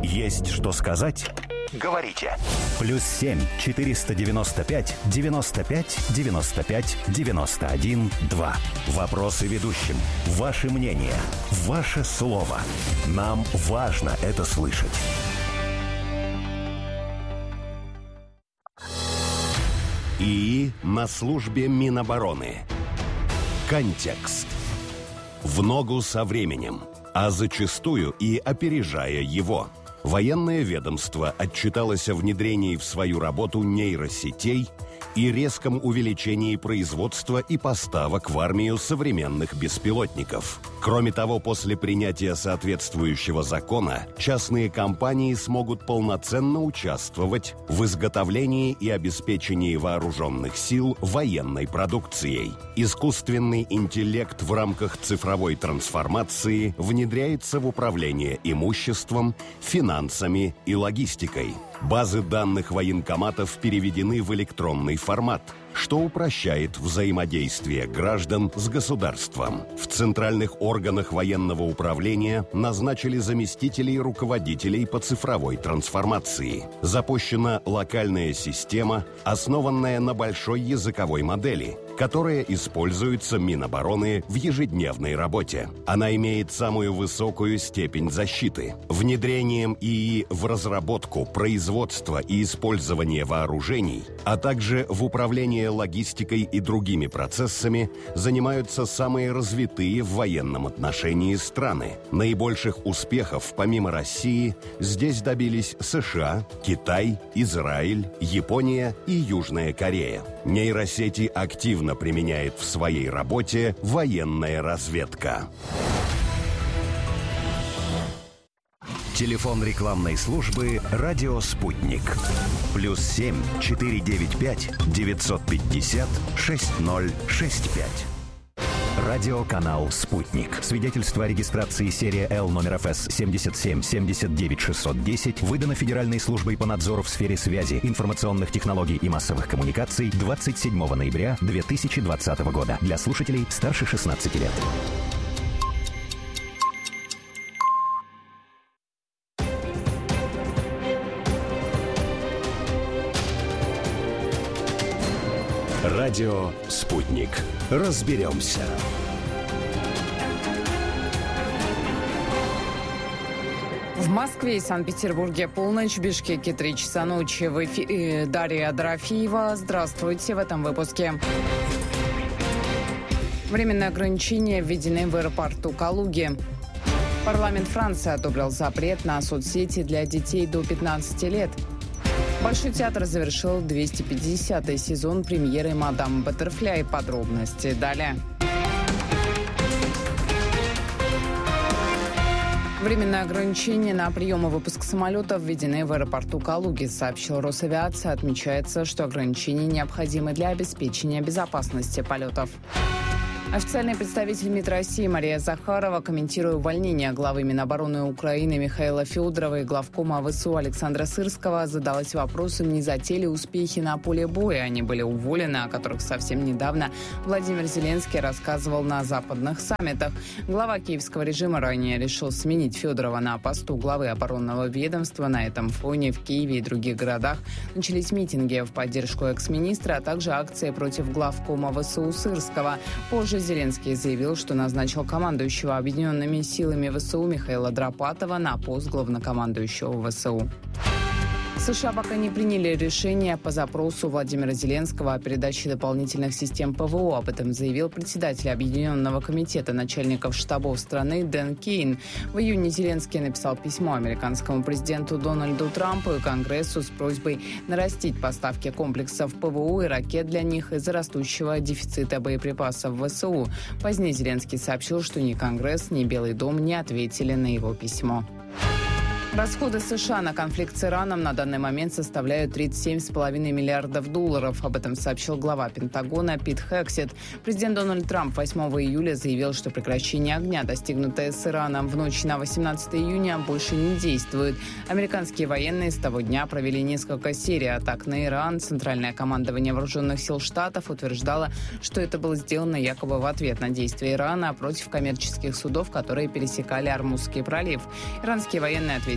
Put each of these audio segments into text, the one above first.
Есть что сказать? Говорите. +7 495 95 95 91 2. Вопросы ведущим. Ваше мнение. Ваше слово. Нам важно это слышать. ИИ на службе Минобороны. Контекст. В ногу со временем, а зачастую и опережая его. Военное ведомство отчиталось о внедрении в свою работу нейросетей и резком увеличении производства и поставок в армию современных беспилотников. Кроме того, после принятия соответствующего закона, частные компании смогут полноценно участвовать в изготовлении и обеспечении вооруженных сил военной продукцией. Искусственный интеллект в рамках цифровой трансформации внедряется в управление имуществом, финансами и логистикой. Базы данных военкоматов переведены в электронный формат, что упрощает взаимодействие граждан с государством. В центральных органах военного управления назначили заместителей руководителей по цифровой трансформации. Запущена локальная система, основанная на большой языковой модели, которая используется Минобороны в ежедневной работе. Она имеет самую высокую степень защиты. Внедрением ИИ в разработку, производство и использование вооружений, а также в управление логистикой и другими процессами занимаются самые развитые в военном отношении страны. Наибольших успехов, помимо России, здесь добились США, Китай, Израиль, Япония и Южная Корея. Нейросети активно применяет в своей работе военная разведка. Телефон рекламной службы «Радио Спутник». +7 495 950 6065. Радиоканал «Спутник». Свидетельство о регистрации серия Л номер ФС 77 79 610 выдано Федеральной службой по надзору в сфере связи, информационных технологий и массовых коммуникаций 27 ноября 2020 года. Для слушателей старше 16 лет. Радио «Спутник». Разберемся. В Москве и Санкт-Петербурге полночь, в Бишкеке 3 часа ночи. В эфире Дарья Дорофеева. Здравствуйте в этом выпуске. Временные ограничения введены в аэропорту Калуги. Парламент Франции одобрил запрет на соцсети для детей до 15 лет. Большой театр завершил 250-й сезон премьеры «Мадам Баттерфляй». Подробности далее. Временные ограничения на прием и выпуск самолетов введены в аэропорту Калуги, сообщил Росавиация. Отмечается, что ограничения необходимы для обеспечения безопасности полетов. Официальный представитель МИД России Мария Захарова, комментируя увольнение главы Минобороны Украины Михаила Федорова и главкома ВСУ Александра Сырского, задалась вопросом, не за те ли успехи на поле боя они были уволены, о которых совсем недавно Владимир Зеленский рассказывал на западных саммитах. Глава киевского режима ранее решил сменить Федорова на посту главы оборонного ведомства. На этом фоне в Киеве и других городах начались митинги в поддержку экс-министра, а также акции против главкома ВСУ Сырского. Позже Зеленский заявил, что назначил командующего объединенными силами ВСУ Михаила Драпатова на пост главнокомандующего ВСУ. США пока не приняли решение по запросу Владимира Зеленского о передаче дополнительных систем ПВО. Об этом заявил председатель Объединенного комитета начальников штабов страны Дэн Кейн. В июне Зеленский написал письмо американскому президенту Дональду Трампу и Конгрессу с просьбой нарастить поставки комплексов ПВО и ракет для них из-за растущего дефицита боеприпасов в ВСУ. Позднее Зеленский сообщил, что ни Конгресс, ни Белый дом не ответили на его письмо. Расходы США на конфликт с Ираном на данный момент составляют $37,5 миллиардов. Об этом сообщил глава Пентагона Пит Хексет. Президент Дональд Трамп 8 июля заявил, что прекращение огня, достигнутое с Ираном в ночь на 18 июня, больше не действует. Американские военные с того дня провели несколько серий атак на Иран. Центральное командование вооруженных сил Штатов утверждало, что это было сделано якобы в ответ на действия Ирана против коммерческих судов, которые пересекали Ормузский пролив. Иранские военные ответили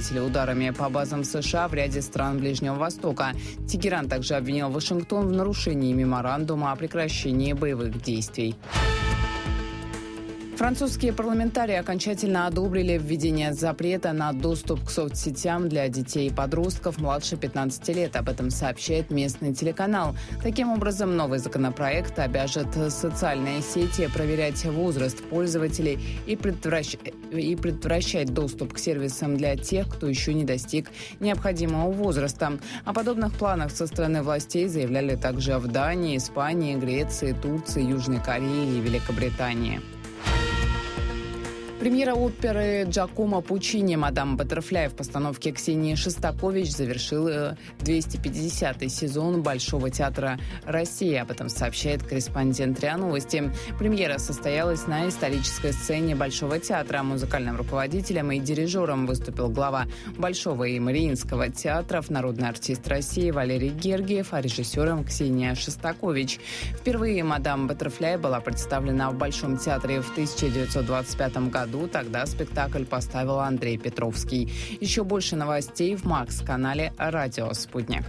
ответили ударами по базам США в ряде стран Ближнего Востока. Тегеран также обвинил Вашингтон в нарушении меморандума о прекращении боевых действий. Французские парламентарии окончательно одобрили введение запрета на доступ к соцсетям для детей и подростков младше 15 лет. Об этом сообщает местный телеканал. Таким образом, новый законопроект обяжет социальные сети проверять возраст пользователей и предотвращать доступ к сервисам для тех, кто еще не достиг необходимого возраста. О подобных планах со стороны властей заявляли также в Дании, Испании, Греции, Турции, Южной Корее и Великобритании. Премьера оперы Джакомо Пуччини «Мадам Баттерфляй» в постановке Ксении Шостакович завершила 250-й сезон Большого театра России. Об этом сообщает корреспондент РИА Новости. Премьера состоялась на исторической сцене Большого театра. Музыкальным руководителем и дирижером выступил глава Большого и Мариинского театров, народный артист России Валерий Гергиев, а режиссером Ксения Шостакович. Впервые «Мадам Баттерфляй» была представлена в Большом театре в 1925 году. Тогда спектакль поставил Андрей Петровский. Еще больше новостей в Макс-канале «Радио Спутник».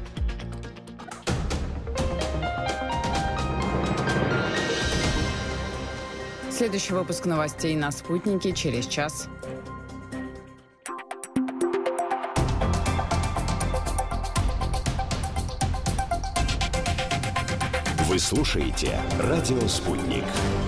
Следующий выпуск новостей на «Спутнике» через час. Вы слушаете «Радио Спутник».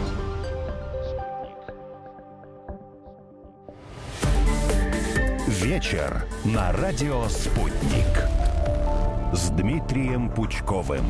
Вечер на радио «Спутник» с Дмитрием Пучковым.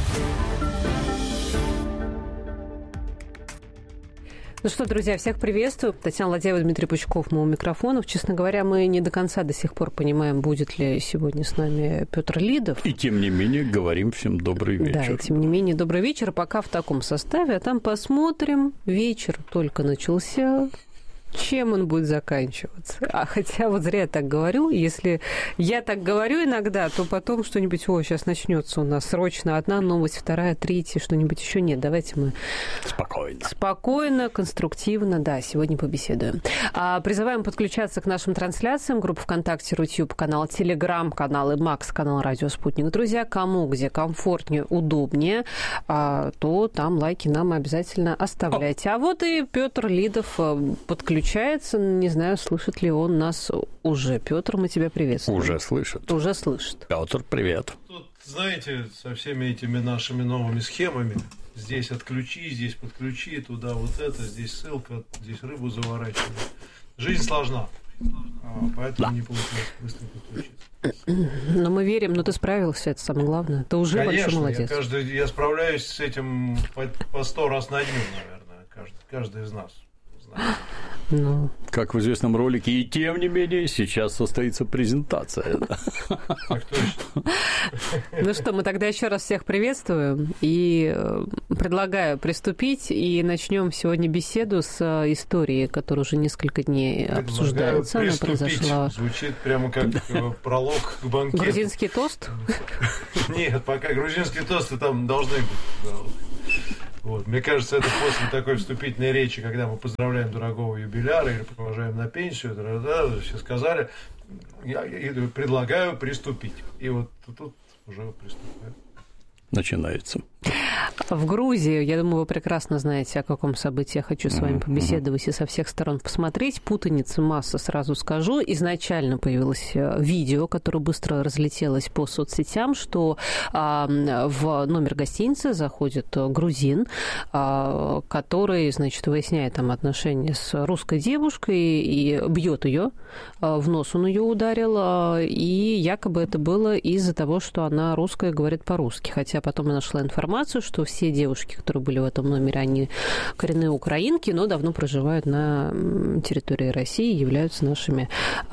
Ну что, друзья, всех приветствую. Татьяна Ладеева, Дмитрий Пучков, мы у микрофонов. Честно говоря, мы не до конца до сих пор понимаем, будет ли сегодня с нами Петр Лидов. И тем не менее говорим всем добрый вечер. Да, и тем не менее добрый вечер. Пока в таком составе, а там посмотрим. Вечер только начался. Чем он будет заканчиваться? А хотя вот зря я так говорю. Если я так говорю иногда, то потом что-нибудь, сейчас начнется у нас срочно одна новость, вторая, третья, что-нибудь еще нет. Давайте мы спокойно, конструктивно, да, сегодня побеседуем. Призываем подключаться к нашим трансляциям. Группа ВКонтакте, Рутюб, канал Телеграм, канал и Макс, канал Радио Спутник. Друзья, кому где комфортнее, удобнее, то там лайки нам обязательно оставляйте. А вот и Петр Лидов подключается. Не знаю, слышит ли он нас уже. Петр, мы тебя приветствуем. Уже слышит. Уже слышит. Петр, привет. Тут, знаете, со всеми этими нашими новыми схемами, здесь отключи, здесь подключи, туда вот это, здесь ссылка, здесь рыбу заворачивай. Жизнь сложна, поэтому не получилось быстро подключиться. Но мы верим, но ты справился, это самое главное. Ты уже большой молодец. Я справляюсь с этим по 100 раз на дню, наверное, каждый из нас. Ну. Как в известном ролике, и тем не менее сейчас состоится презентация. Так точно. Ну что, мы тогда еще раз всех приветствуем и предлагаю приступить, и начнем сегодня беседу с историей, которая уже несколько дней обсуждается. Она произошла. Звучит прямо как пролог к банкету. Грузинский тост? Нет, пока грузинские тосты там должны быть. Вот. Мне кажется, это после такой вступительной речи, когда мы поздравляем дорогого юбиляра или провожаем на пенсию, все сказали, я предлагаю приступить. И вот тут уже приступаем. Начинается. В Грузии, я думаю, вы прекрасно знаете, о каком событии я хочу с вами побеседовать и со всех сторон посмотреть. Путаницы масса, сразу скажу. Изначально появилось видео, которое быстро разлетелось по соцсетям, что в номер гостиницы заходит грузин, который, значит, выясняет там отношения с русской девушкой и бьет ее, в нос он ее ударил, и якобы это было из-за того, что она русская, говорит по-русски. Хотя потом я нашла информацию, что все девушки, которые были в этом номере, они коренные украинки, но давно проживают на территории России, являются нашими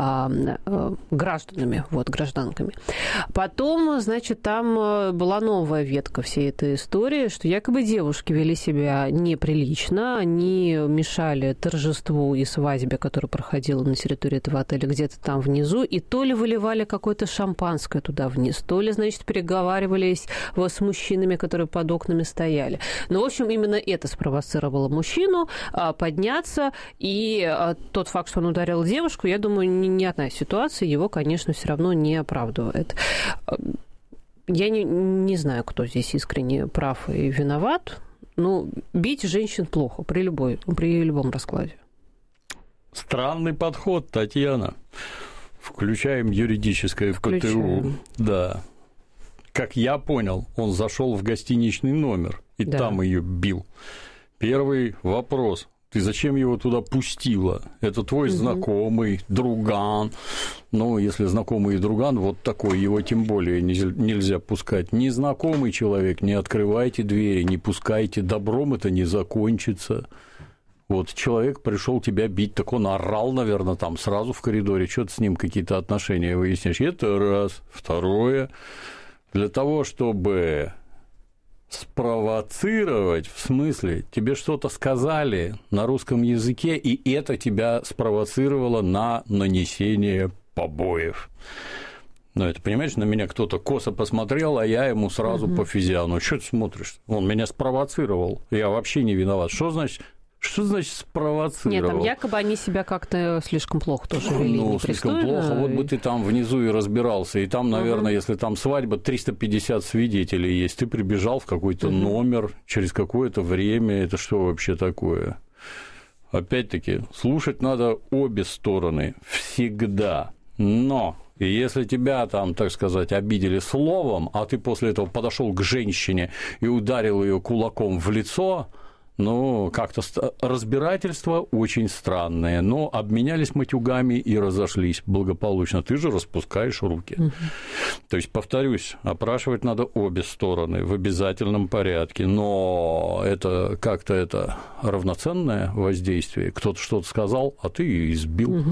гражданами, гражданками. Потом, значит, там была новая ветка всей этой истории, что якобы девушки вели себя неприлично, они мешали торжеству и свадьбе, которая проходила на территории этого отеля, где-то там внизу, и то ли выливали какое-то шампанское туда вниз, то ли, значит, переговаривались в с мужчинами, которые под окнами стояли. Но, в общем, именно это спровоцировало мужчину подняться, и тот факт, что он ударил девушку, я думаю, ни одна ситуация его, конечно, все равно не оправдывает. Я не знаю, кто здесь искренне прав и виноват, но бить женщин плохо при любом раскладе. Странный подход, Татьяна. Включаем юридическое в КТУ. Да. Как я понял, он зашел в гостиничный номер и там ее бил. Первый вопрос. Ты зачем его туда пустила? Это твой знакомый, друган. Ну, если знакомый и друган, вот такой, его тем более нельзя пускать. Незнакомый человек, не открывайте двери, не пускайте, добром это не закончится. Вот человек пришел тебя бить, так он орал, наверное, там сразу в коридоре, что-то с ним какие-то отношения выяснишь. Это раз. Второе, для того, чтобы спровоцировать, в смысле, тебе что-то сказали на русском языке, и это тебя спровоцировало на нанесение побоев. Ну, это, понимаешь, на меня кто-то косо посмотрел, а я ему сразу по физиану. Что ты смотришь? Он меня спровоцировал, я вообще не виноват. Что значит спровоцировал? Нет, там якобы они себя как-то слишком плохо тоже вели. Ну, слишком плохо. Вот бы ты там внизу и разбирался. И там, наверное, если там свадьба, 350 свидетелей есть. Ты прибежал в какой-то номер через какое-то время. Это что вообще такое? Опять-таки, слушать надо обе стороны всегда. Но если тебя там, так сказать, обидели словом, а ты после этого подошел к женщине и ударил ее кулаком в лицо, ну, как-то разбирательство очень странное, но обменялись матюгами и разошлись благополучно. Ты же распускаешь руки. То есть, повторюсь, опрашивать надо обе стороны в обязательном порядке, но это как-то равноценное воздействие. Кто-то что-то сказал, а ты избил.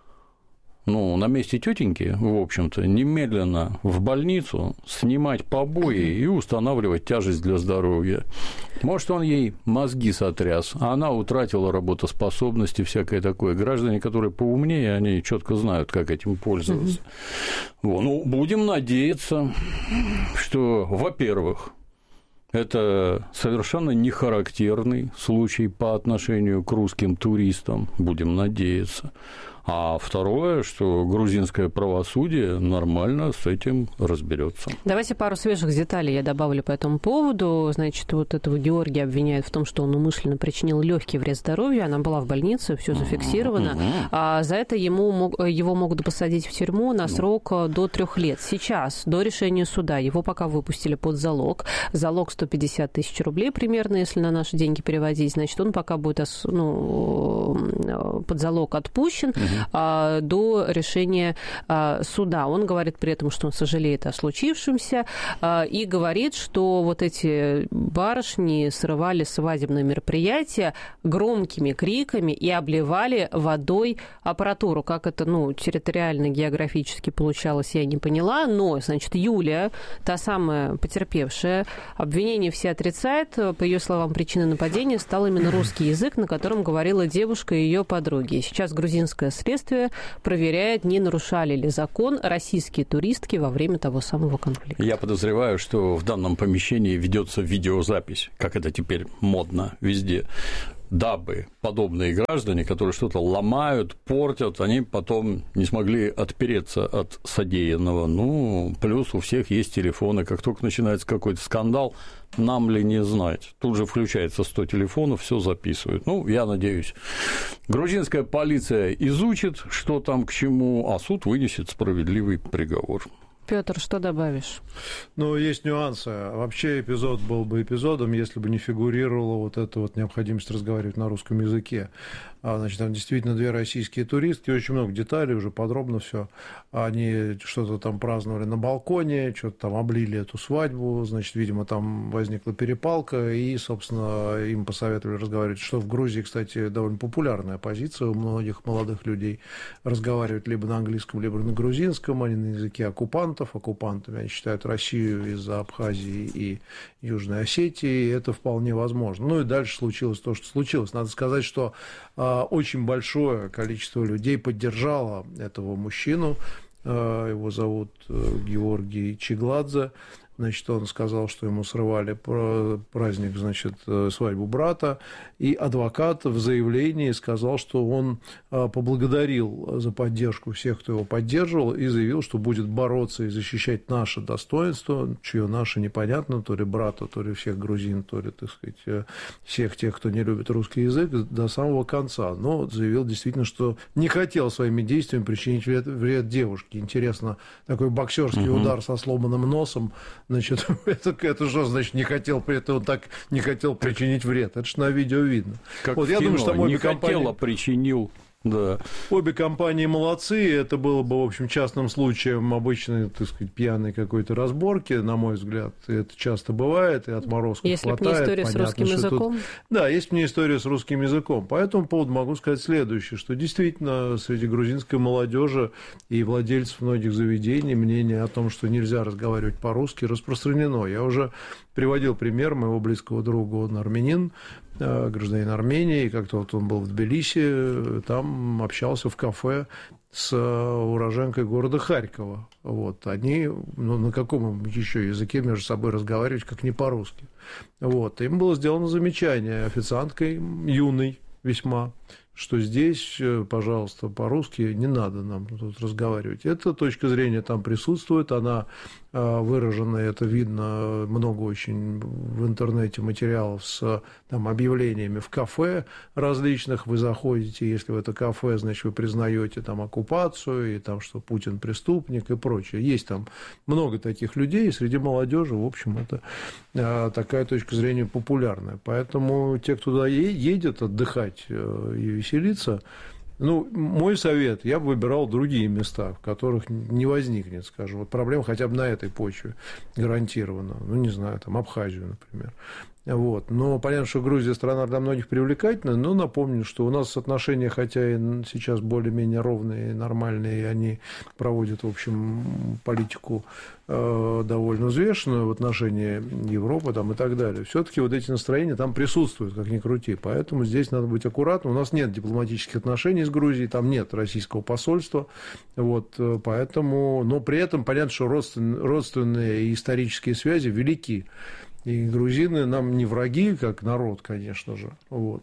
Ну, на месте тетеньки, в общем-то, немедленно в больницу снимать побои и устанавливать тяжесть для здоровья. Может, он ей мозги сотряс, а она утратила работоспособность и всякое такое. Граждане, которые поумнее, они четко знают, как этим пользоваться. Ну, будем надеяться, что, во-первых, это совершенно не характерный случай по отношению к русским туристам, будем надеяться. А второе, что грузинское правосудие нормально с этим разберется. Давайте пару свежих деталей я добавлю по этому поводу. Значит, вот этого Георгия обвиняют в том, что он умышленно причинил легкий вред здоровью. Она была в больнице, все зафиксировано. А за это его могут посадить в тюрьму на срок до 3 лет. Сейчас, до решения суда, его пока выпустили под залог. Залог 150 тысяч рублей примерно, если на наши деньги переводить. Значит, он пока будет под залог отпущен до решения суда. Он говорит при этом, что он сожалеет о случившемся, и говорит, что вот эти барышни срывали свадебное мероприятие громкими криками и обливали водой аппаратуру. Как это, территориально, географически получалось, я не поняла, но, значит, Юлия, та самая потерпевшая, обвинения все отрицает. По ее словам, причиной нападения стал именно русский язык, на котором говорила девушка и ее подруги. Сейчас грузинское следствие проверяет, не нарушали ли закон российские туристки во время того самого конфликта. Я подозреваю, что в данном помещении ведется видеозапись, как это теперь модно везде, дабы подобные граждане, которые что-то ломают, портят, они потом не смогли отпереться от содеянного. Плюс у всех есть телефоны. Как только начинается какой-то скандал, нам ли не знать. Тут же включается 100 телефонов, все записывают. Я надеюсь, грузинская полиция изучит, что там к чему, а суд вынесет справедливый приговор. Петр, что добавишь? Есть нюансы. Вообще эпизод был бы эпизодом, если бы не фигурировала вот эта вот необходимость разговаривать на русском языке. Значит, там действительно 2 российские туристки, очень много деталей, уже подробно все. Они что-то там праздновали на балконе, что-то там облили эту свадьбу, значит, видимо, там возникла перепалка, и, собственно, им посоветовали разговаривать, что в Грузии, кстати, довольно популярная позиция у многих молодых людей, разговаривать либо на английском, либо на грузинском, они на языке оккупантов. Оккупантами они считают Россию из-за Абхазии и Южной Осетии, и это вполне возможно. И дальше случилось то, что случилось. Надо сказать, что очень большое количество людей поддержало этого мужчину, его зовут Георгий Чигладзе. Значит, он сказал, что ему срывали праздник, значит, свадьбу брата, и адвокат в заявлении сказал, что он поблагодарил за поддержку всех, кто его поддерживал, и заявил, что будет бороться и защищать наше достоинство, чье наше непонятно, то ли брата, то ли всех грузин, то ли, так сказать, всех тех, кто не любит русский язык, до самого конца. Но заявил действительно, что не хотел своими действиями причинить вред девушке. Интересно, такой боксерский удар со сломанным носом, значит, это что значит не хотел, он так не хотел причинить вред? Это же на видео видно. Как вот, я думаю, что не хотел, а причинил. Да. Обе компании молодцы, это было бы, в общем, частным случаем обычной, так сказать, пьяной какой-то разборки, на мой взгляд, это часто бывает, и отморозков если хватает. Если бы не история с русским языком? Тут... Да, есть мне история с русским языком. По этому поводу могу сказать следующее, что действительно среди грузинской молодежи и владельцев многих заведений мнение о том, что нельзя разговаривать по-русски, распространено. Я уже приводил пример моего близкого друга, он армянин, гражданин Армении, и как-то вот он был в Тбилиси, там общался в кафе с уроженкой города Харькова. Вот. Они, на каком еще языке между собой разговаривать, как не по-русски. Вот. Им было сделано замечание официанткой, юной весьма, что здесь, пожалуйста, по-русски не надо нам тут разговаривать. Эта точка зрения там присутствует, она выражена, это видно, много очень в интернете материалов с там, объявлениями в кафе различных. Вы заходите, если в это кафе, значит, вы признаете там оккупацию, и там, что Путин преступник и прочее. Есть там много таких людей, и среди молодежи, в общем, это такая точка зрения популярная. Поэтому те, кто туда едет отдыхать и веселиться, мой совет, я бы выбирал другие места, в которых не возникнет, скажем, вот проблем хотя бы на этой почве гарантированно. Не знаю, там Абхазию, например. Вот. Но понятно, что Грузия страна для многих привлекательная, но напомню, что у нас отношения, хотя и сейчас более-менее ровные, нормальные, и они проводят, в общем, политику довольно взвешенную в отношении Европы там, и так далее. Все-таки вот эти настроения там присутствуют, как ни крути. Поэтому здесь надо быть аккуратным. У нас нет дипломатических отношений с Грузией, там нет российского посольства. Вот, поэтому, но при этом понятно, что родственные и исторические связи велики. И грузины нам не враги, как народ, конечно же, вот.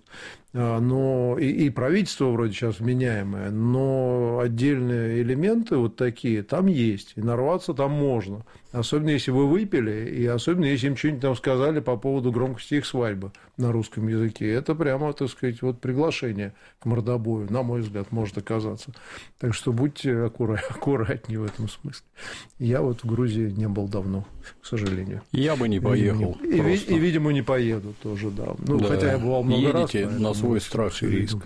Но и правительство вроде сейчас вменяемое, но отдельные элементы вот такие там есть, и нарваться там можно. Особенно, если вы выпили, и особенно, если им что-нибудь там сказали по поводу громкости их свадьбы на русском языке. Это прямо, так сказать, вот приглашение к мордобою, на мой взгляд, может оказаться. Так что будьте аккуратнее в этом смысле. Я вот в Грузии не был давно, к сожалению. Я бы не поехал. И, видимо, не поеду тоже, да. Да. Хотя я бывал много раз. Едете на свой страх и риск.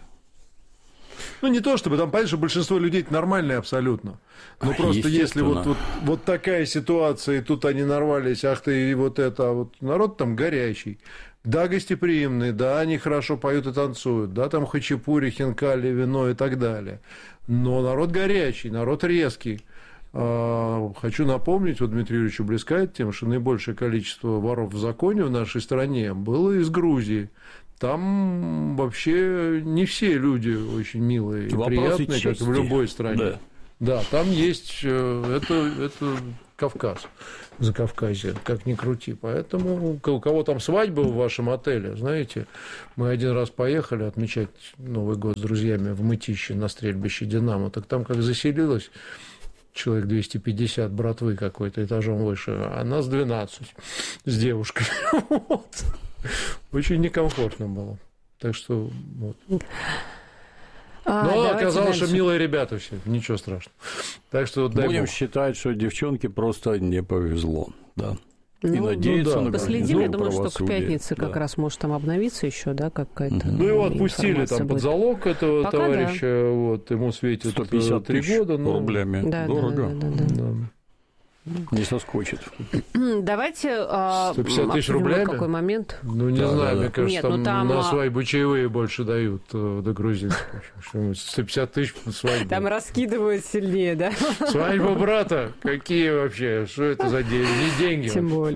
Не то чтобы, там, понятно, что большинство людей нормальные абсолютно. Но просто если вот такая ситуация, и тут они нарвались, ах ты, и вот это, вот народ там горячий. Да, гостеприимный, да, они хорошо поют и танцуют, да, там хачапури, хинкали, вино и так далее. Но народ горячий, народ резкий. Хочу напомнить, вот Дмитрию Юрьевичу близка эта тема, что наибольшее количество воров в законе в нашей стране было из Грузии. Там вообще не все люди очень милые и приятные, как в любой стране. Да, там есть это Кавказ, Закавказье, как ни крути. Поэтому у кого там свадьба в вашем отеле, знаете, мы один раз поехали отмечать Новый год с друзьями в Мытище на стрельбище «Динамо», так там как заселилось человек 250 братвы какой-то этажом выше, а нас 12 с девушками. Вот. Очень некомфортно было. Так что вот. Но оказалось, что милые ребята все, ничего страшного. Так что будем считать, что девчонке просто не повезло, да. И надеяться на последим, я думаю, что к пятнице как раз может там обновиться еще, да, какая-то. Его отпустили там под залог этого пока товарища, да. Вот, ему светит 153 года рублями. Да, дорого. Да. Не соскочит. Давайте 150 тысяч рублями? Какой момент? Не знаю, мне кажется, нет, там на свадьбу чаевые больше дают до грузинских. 150 тысяч на свадьбу. Там раскидывают сильнее, да? Свадьба брата? Какие вообще? Что это за деньги? Не деньги. Тем более.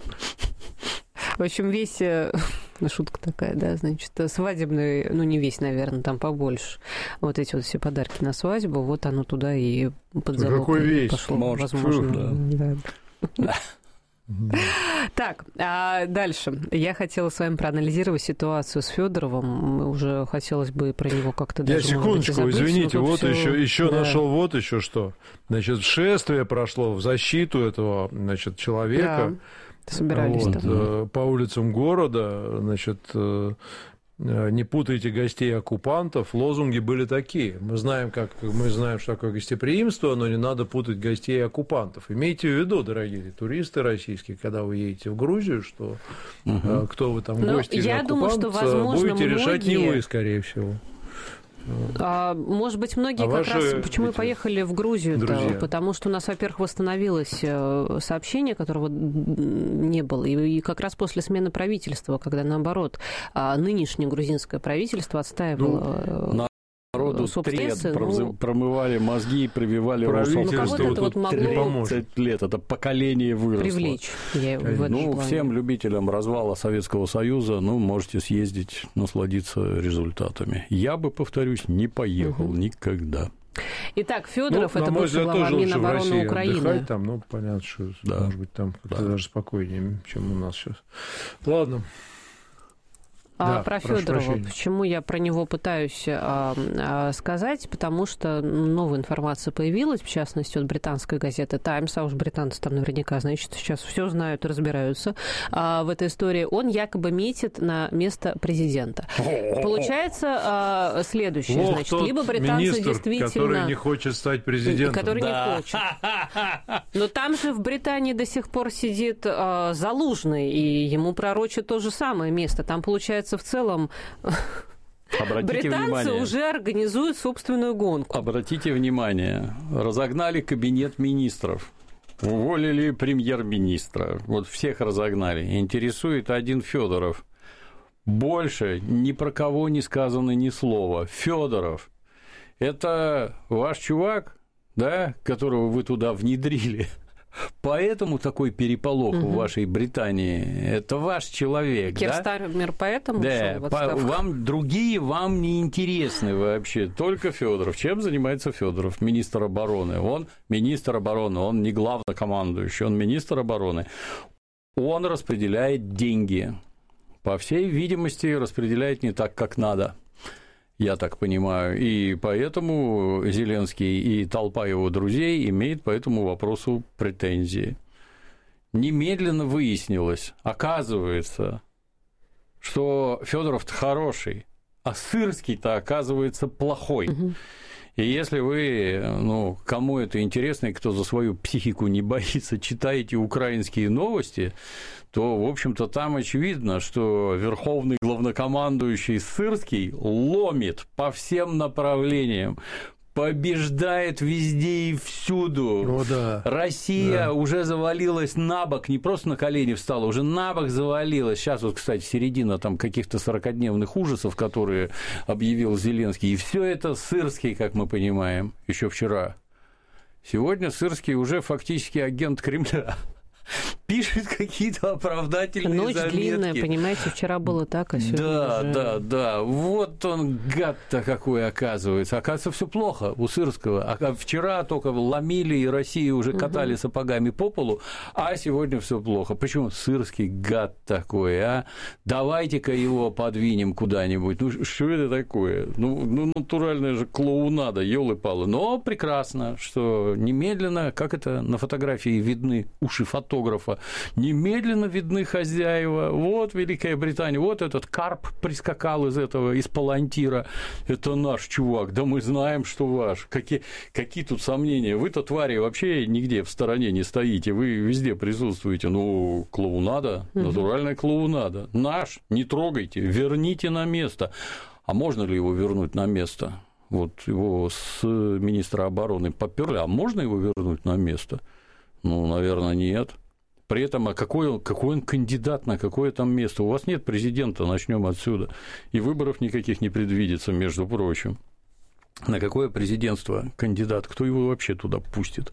В общем, весь... Шутка такая, да, значит, свадебный, не весь, наверное, там побольше. Вот эти вот все подарки на свадьбу, вот оно туда и под залог какой весь? Пошло, может, возможно. Да. Так, а дальше. Я хотела с вами проанализировать ситуацию с Федоровым. Уже хотелось бы про него как-то даже... Я секундочку, извините, вот еще да. нашел вот еще что. Значит, шествие прошло в защиту этого, значит, человека. Да, собирались вот, там. по улицам города, значит... Не путайте гостей оккупантов. Лозунги были такие. Мы знаем, что такое гостеприимство, но не надо путать гостей оккупантов. Имейте в виду, дорогие туристы российские, когда вы едете в Грузию, что кто вы там, гости или оккупант, будете решать не вы, скорее всего. Может быть, многие как раз почему и поехали в Грузию, потому что у нас, во-первых, восстановилось сообщение, которого не было, и как раз после смены правительства, когда, наоборот, нынешнее грузинское правительство отстаивало... Народу промывали мозги и прививали Росатом. 30 лет. Это поколение выросло. Привлечь. Всем любителям развала Советского Союза, можете съездить, насладиться результатами. Я бы, повторюсь, не поехал никогда. Итак, Федоров это бывший глава Минобороны Украины. Там, понятно, что может быть там даже спокойнее, чем у нас сейчас. Ладно. Про Федорова. Почему я про него пытаюсь сказать? Потому что новая информация появилась, в частности, от британской газеты «Таймс», а уж британцы там наверняка, значит, сейчас все знают и разбираются в этой истории. Он якобы метит на место президента. Получается следующее, значит, либо британцы министр, действительно... который не хочет стать президентом. Который не хочет. Но там же в Британии до сих пор сидит Залужный, и ему пророчат то же самое место. Там, получается, в целом британцы уже организуют собственную гонку. Обратите внимание, разогнали кабинет министров, уволили премьер-министра, вот всех разогнали. Интересует один Федоров. Больше ни про кого не сказано ни слова. Федоров – это ваш чувак, да, которого вы туда внедрили. Поэтому такой переполох в вашей Британии. Это ваш человек, Кир Стармер поэтому ушел в отставку? Другие вам не интересны вообще. Только Федоров. Чем занимается Федоров? Министр обороны. Он министр обороны. Он не главнокомандующий. Он министр обороны. Он распределяет деньги. По всей видимости, распределяет не так, как надо. Я так понимаю. И поэтому Зеленский и толпа его друзей имеют по этому вопросу претензии. Немедленно выяснилось, оказывается, что Федоров-то хороший, а Сырский-то, оказывается, плохой. И если вы, кому это интересно, и кто за свою психику не боится, читаете украинские новости, то, в общем-то, там очевидно, что верховный главнокомандующий Сырский ломит по всем направлениям, побеждает везде и всюду. Россия уже завалилась на бок, не просто на колени встала, уже на бок завалилась. Сейчас вот, кстати, середина там каких-то 40-дневных ужасов, которые объявил Зеленский. И все это Сырский, как мы понимаем, еще вчера. Сегодня Сырский уже фактически агент Кремля. Пишет какие-то оправдательные заметки. Ночь длинная, понимаете, вчера было так, а сегодня Да. Вот он, гад-то какой, оказывается. Оказывается, все плохо у Сырского. А вчера только ломили, и Россию уже катали сапогами по полу, а сегодня все плохо. Почему? Сырский гад такой, а? Давайте-ка его подвинем куда-нибудь. Что это такое? Натуральная же клоунада, ёлы-палы. Но прекрасно, что немедленно, как это на фотографии видны уши фотографа, немедленно видны хозяева. Вот Великая Британия, вот этот карп прискакал из Палантира. Это наш чувак. Да мы знаем, что ваш. Какие тут сомнения? Вы-то, твари, вообще нигде в стороне не стоите. Вы везде присутствуете. Клоунада, натуральная клоунада. Наш, не трогайте, верните на место. А можно ли его вернуть на место? Вот его с министра обороны попёрли, а можно его вернуть на место? Наверное, нет. При этом, какой он кандидат на какое там место? У вас нет президента, начнем отсюда. И выборов никаких не предвидится, между прочим. На какое президентство кандидат? Кто его вообще туда пустит?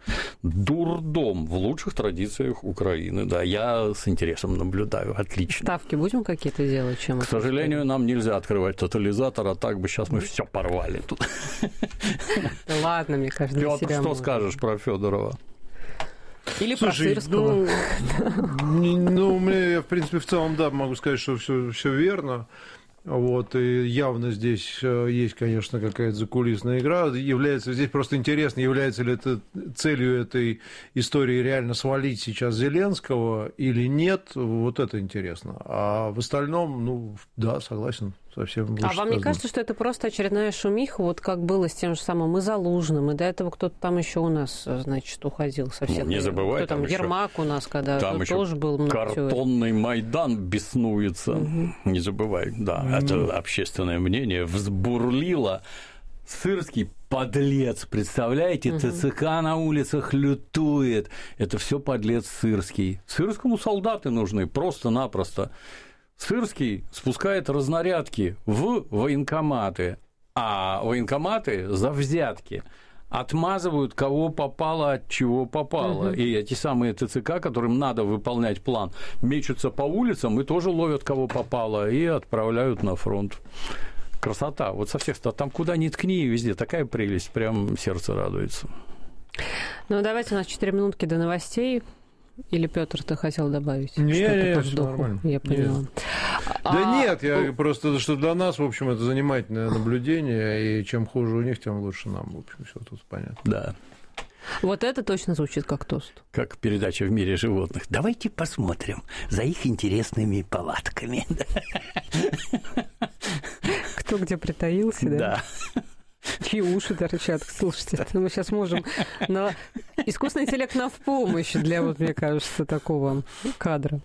Дурдом в лучших традициях Украины. Да, я с интересом наблюдаю. Отлично. Ставки будем какие-то делать? К сожалению, нам нельзя открывать тотализатор, а так бы сейчас мы все порвали тут. Ладно, мне кажется, Пётр, что скажешь про Федорова? Или про Сырского. Я, в принципе, в целом, да, могу сказать, что все верно. Вот, и явно здесь есть, конечно, какая-то закулисная игра. Здесь просто интересно, является ли это целью этой истории реально свалить сейчас Зеленского или нет. Вот это интересно. А в остальном, да, согласен. Совсем. А вам не кажется, что это просто очередная шумиха, вот как было с тем же самым и Залужным, и до этого кто-то там еще у нас, значит, уходил совсем. Не забывай, кто там Ермак у нас, когда там тоже был много картонный Майдан беснуется. Угу. Не забывай, да, это общественное мнение взбурлило. Сырский подлец, представляете, ТЦК на улицах лютует. Это все подлец Сырский. Сырскому солдаты нужны просто-напросто. Сырский спускает разнарядки в военкоматы, а военкоматы за взятки отмазывают кого попало, от чего попало. И эти самые ТЦК, которым надо выполнять план, мечутся по улицам и тоже ловят кого попало и отправляют на фронт. Красота. Вот со всех сторон. Там куда ни ткни, везде такая прелесть, прям сердце радуется. Ну, давайте, у нас 4 минутки до новостей. Или, Петр, ты хотел добавить? Нет, все нормально. Я поняла. Да нет, я просто, что для нас, в общем, это занимательное наблюдение, и чем хуже у них, тем лучше нам, в общем, все тут понятно. Да. Вот это точно звучит как тост. Как передача «В мире животных». Давайте посмотрим за их интересными повадками. Кто где притаился, да? Да. Чьи уши торчат. Слушайте, мы сейчас можем... Но искусственный интеллект нам в помощь для, вот, мне кажется, такого кадра.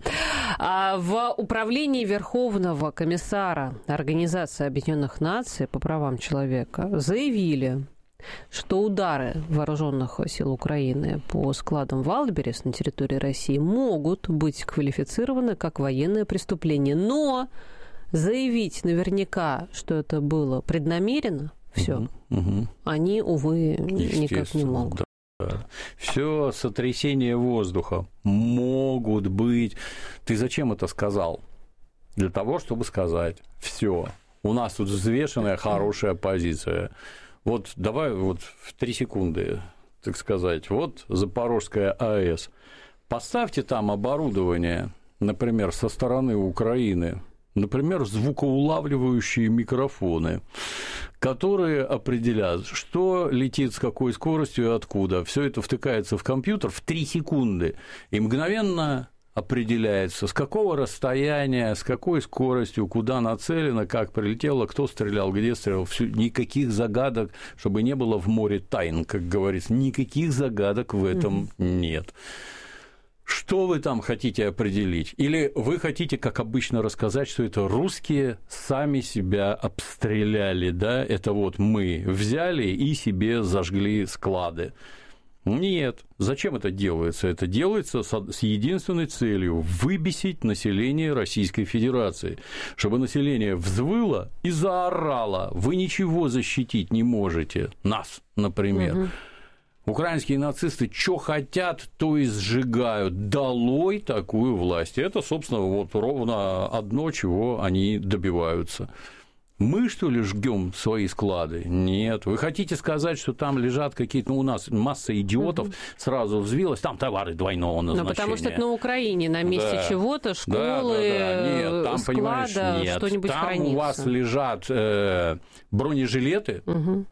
В управлении Верховного комиссара Организации Объединенных Наций по правам человека заявили, что удары вооруженных сил Украины по складам Вайлдберрис на территории России могут быть квалифицированы как военное преступление. Но заявить наверняка, что это было преднамеренно, все. Они, увы, никак не могут. Да. Все сотрясения воздуха могут быть. Ты зачем это сказал? Для того, чтобы сказать: все, у нас тут взвешенная хорошая позиция. Вот давай вот в 3 секунды, так сказать, вот Запорожская АЭС. Поставьте там оборудование, например, со стороны Украины. Например, звукоулавливающие микрофоны, которые определяют, что летит с какой скоростью и откуда. Все это втыкается в компьютер в 3 секунды и мгновенно определяется, с какого расстояния, с какой скоростью, куда нацелено, как прилетело, кто стрелял, где стрелял. Никаких загадок, чтобы не было в море тайн, как говорится, никаких загадок в этом нет. Что вы там хотите определить? Или вы хотите, как обычно, рассказать, что это русские сами себя обстреляли, да? Это вот мы взяли и себе зажгли склады. Нет. Зачем это делается? Это делается с единственной целью – выбесить население Российской Федерации, чтобы население взвыло и заорало. Вы ничего защитить не можете. Нас, например. Украинские нацисты что хотят, то и сжигают. Долой такую власть. Это, собственно, вот ровно одно, чего они добиваются. Мы, что ли, жгем свои склады? Нет. Вы хотите сказать, что там лежат какие-то... у нас масса идиотов сразу взвилась. Там товары двойного назначения. Ну, потому что это на Украине, на месте чего-то, школы, Нет, там, склада, нет, что-нибудь там хранится. У вас лежат бронежилеты,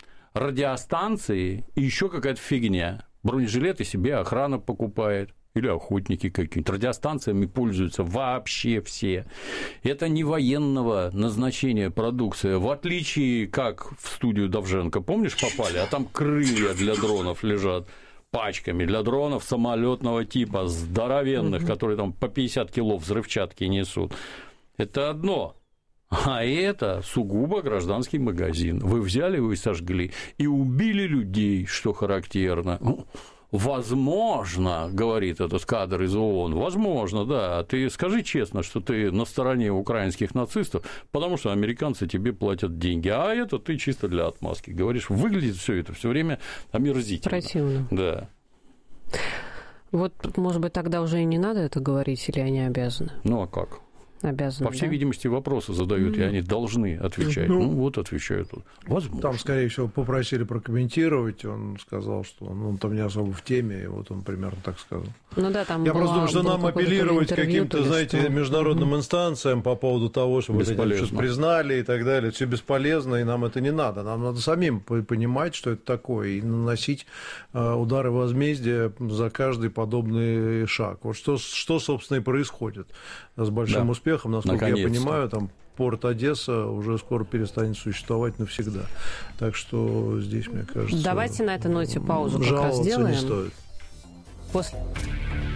радиостанции и еще какая-то фигня. Бронежилеты себе охрана покупает. Или охотники какие-нибудь. Радиостанциями пользуются вообще все. Это не военного назначения продукция. В отличие, как в студию Довженко, помнишь, попали, а там крылья для дронов лежат пачками, для дронов самолетного типа, здоровенных, которые там по 50 кило взрывчатки несут. Это одно. А это сугубо гражданский магазин. Вы взяли его и сожгли, и убили людей, что характерно. Возможно, говорит этот кадр из ООН, возможно, да. Ты скажи честно, что ты на стороне украинских нацистов, потому что американцы тебе платят деньги, а это ты чисто для отмазки. Говоришь, выглядит все это все время омерзительно. Противно. Да. Вот, может быть, тогда уже и не надо это говорить, или они обязаны? Ну, а как? обязаны. По всей видимости, вопросы задают, и они должны отвечать. Ну, вот отвечают. Возможно. Там, скорее всего, попросили прокомментировать. Он сказал, что он там не особо в теме, и вот он примерно так сказал. Ну да, там я просто думаю, что нам апеллировать к каким-то, знаете, международным инстанциям по поводу того, чтобы это что-то признали и так далее, все бесполезно, и нам это не надо. Нам надо самим понимать, что это такое, и наносить удары возмездия за каждый подобный шаг. Вот что собственно, и происходит с большим успехом, насколько я понимаю, там порт Одесса уже скоро перестанет существовать навсегда. Так что здесь, мне кажется... Давайте на этой ноте паузу как раз сделаем. Не стоит. После...